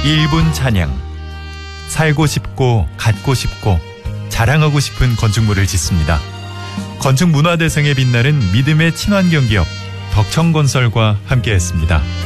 1분 찬양. 살고 싶고 갖고 싶고 자랑하고 싶은 건축물을 짓습니다. 건축문화대상에 빛나는 믿음의 친환경 기업 덕청건설과 함께했습니다.